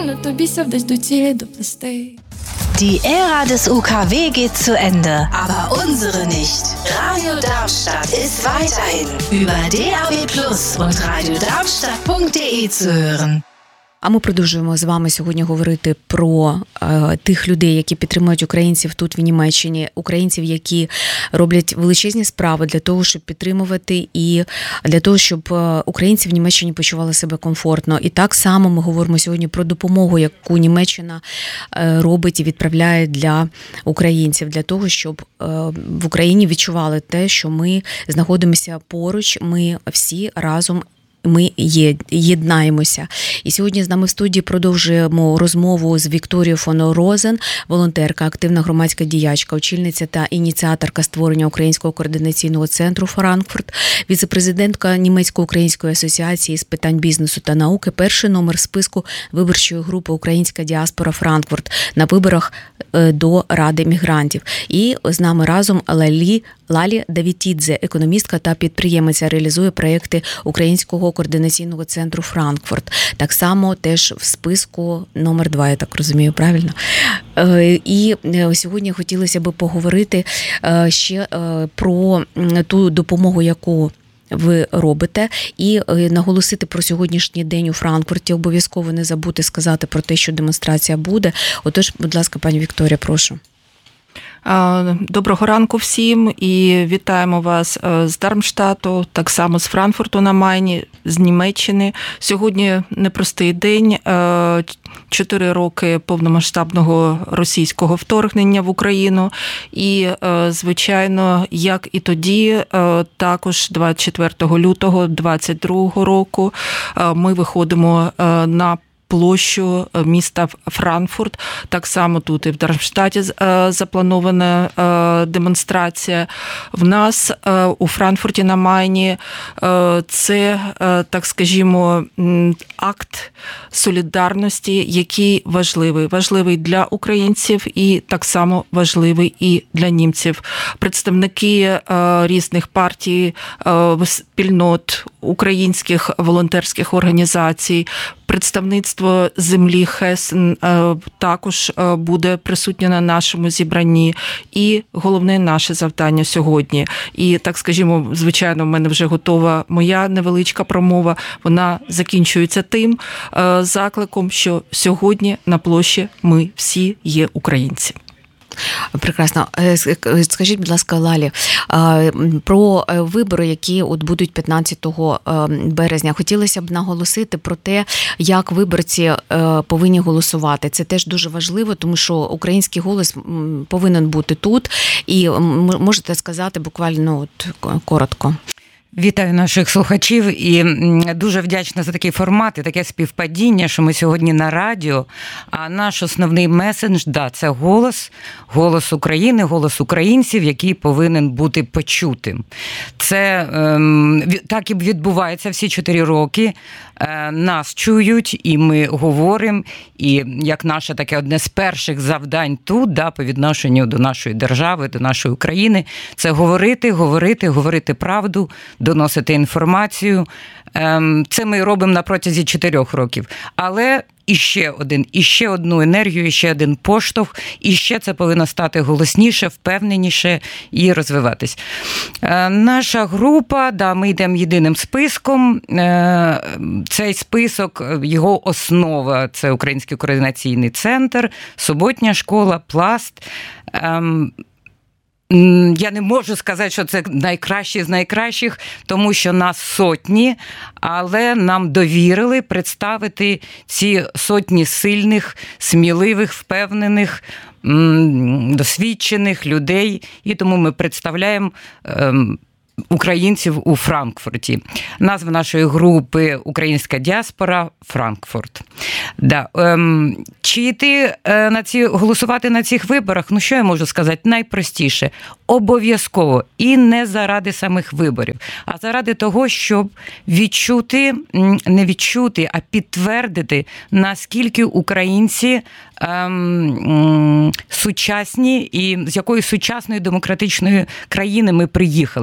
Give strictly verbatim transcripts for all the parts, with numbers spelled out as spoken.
тобі сядеш до цієї доплести. Die Ära des U K W geht zu Ende, aber unsere nicht. Radio Darmstadt ist weiterhin über D A B plus und radio darmstadt punkt d e zu hören. А ми продовжуємо з вами сьогодні говорити про е, тих людей, які підтримують українців тут в Німеччині, українців, які роблять величезні справи для того, щоб підтримувати і для того, щоб українці в Німеччині почували себе комфортно. І так само ми говоримо сьогодні про допомогу, яку Німеччина е, робить і відправляє для українців, для того, щоб е, в Україні відчували те, що ми знаходимося поруч, ми всі разом ми єднаємося. І сьогодні з нами в студії продовжуємо розмову з Вікторією фон Розен, волонтерка, активна громадська діячка, очільниця та ініціаторка створення Українського координаційного центру «Франкфурт», віце-президентка Німецько-української асоціації з питань бізнесу та науки, перший номер списку виборчої групи «Українська діаспора Франкфурт» на виборах до Ради мігрантів. І з нами разом Лалі Лалі Давітідзе, економістка та підприємиця, реалізує проєкти Українського координаційного центру «Франкфурт». Так само теж в списку номер два, я так розумію, правильно? І сьогодні хотілося б поговорити ще про ту допомогу, яку ви робите, і наголосити про сьогоднішній день у Франкфурті. Обов'язково не забути сказати про те, що демонстрація буде. Отож, будь ласка, пані Вікторія, прошу. Доброго ранку всім і вітаємо вас з Дармштату, так само з Франкфурту на Майні, з Німеччини. Сьогодні непростий день, чотири роки повномасштабного російського вторгнення в Україну. І, звичайно, як і тоді, також двадцять четвертого лютого двадцять другого року ми виходимо на площу міста Франкфурт. Так само тут і в Дармштаті запланована демонстрація. В нас у Франкфурті на Майні це, так скажімо, акт солідарності, який важливий. Важливий для українців і так само важливий і для німців. Представники різних партій, спільнот, українських волонтерських організацій, представництво землі Хесен також буде присутнє на нашому зібранні. І головне наше завдання сьогодні. І, так скажімо, звичайно, в мене вже готова моя невеличка промова. Вона закінчується тим закликом, що сьогодні на площі ми всі є українці. Прекрасно. Скажіть, будь ласка, Лалі, про вибори, які от будуть п'ятнадцятого березня. Хотілося б наголосити про те, як виборці повинні голосувати. Це теж дуже важливо, тому що український голос повинен бути тут. І можете сказати буквально от коротко. Вітаю наших слухачів і дуже вдячна за такий формат і таке співпадіння, що ми сьогодні на радіо, а наш основний меседж, да, це голос, голос України, голос українців, який повинен бути почутим. Це ем, так і відбувається всі чотири роки. Е, нас чують, і ми говоримо, і як наше таке одне з перших завдань тут, да, по відношенню до нашої держави, до нашої України, це говорити, говорити, говорити правду, доносити інформацію. Це ми робимо на протязі чотирьох років. Але іще один, іще одну енергію, іще один поштовх, і ще це повинно стати голосніше, впевненіше і розвиватись. Наша група, да, ми йдемо єдиним списком. Цей список, його основа – це Український координаційний центр, суботня школа, Пласт. Я не можу сказати, що це найкращі з найкращих, тому що нас сотні, але нам довірили представити ці сотні сильних, сміливих, впевнених, досвідчених людей, і тому ми представляємо українців у Франкфурті. Назва нашої групи «Українська діаспора Франкфурт». Да. Ем, чи йти е, на ці, голосувати на цих виборах? Ну, що я можу сказати? Найпростіше. Обов'язково. І не заради самих виборів, а заради того, щоб відчути, не відчути, а підтвердити, наскільки українці ем, сучасні і з якої сучасної демократичної країни ми приїхали. Щоб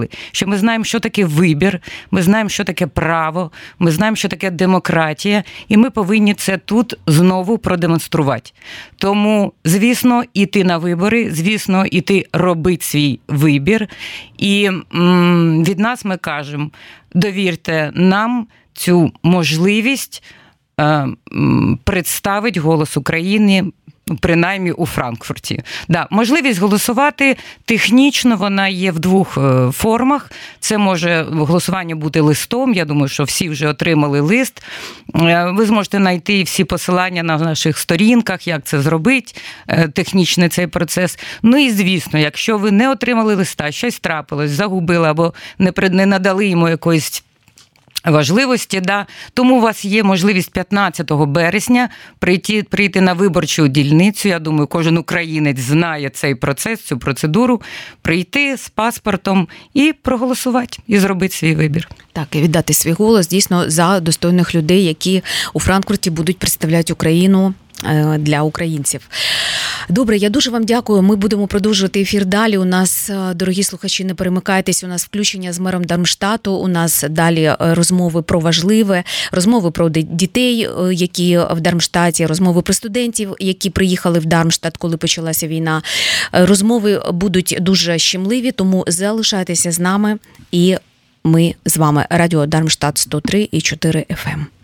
що ми знаємо, що таке вибір, ми знаємо, що таке право, ми знаємо, що таке демократія, і ми повинні це тут знову продемонструвати. Тому, звісно, іти на вибори, звісно, іти робити свій вибір. І м, від нас ми кажемо, довірте нам цю можливість е, представити голос України, принаймні у Франкфурті. Да, можливість голосувати технічно вона є в двох формах. Це може голосування бути листом, я думаю, що всі вже отримали лист. Ви зможете знайти всі посилання на наших сторінках, як це зробити, технічний цей процес. Ну і, звісно, якщо ви не отримали листа, щось трапилось, загубили або не надали йому якоїсь важливості, да. Тому у вас є можливість п'ятнадцятого березня прийти, прийти на виборчу дільницю. Я думаю, кожен українець знає цей процес, цю процедуру, прийти з паспортом і проголосувати, і зробити свій вибір. Так, і віддати свій голос дійсно за достойних людей, які у Франкфурті будуть представляти Україну для українців. Добре, я дуже вам дякую. Ми будемо продовжувати ефір далі. У нас, дорогі слухачі, не перемикайтесь, у нас включення з мером Дармштату, у нас далі розмови про важливе, розмови про дітей, які в Дармштаті, розмови про студентів, які приїхали в Дармштат, коли почалася війна. Розмови будуть дуже щемливі, тому залишайтеся з нами, і ми з вами. Радіо Дармштат сто три і чотири еф ем.